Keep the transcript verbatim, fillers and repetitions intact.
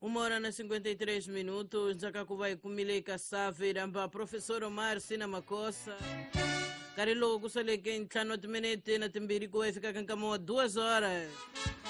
Uma hora na cinquenta e três minutos, Nzakakubai kumileka safi ramba Professor Omar Sina Makossa. Karilo kusale que em tano minute na timbiri ko fica com duas horas.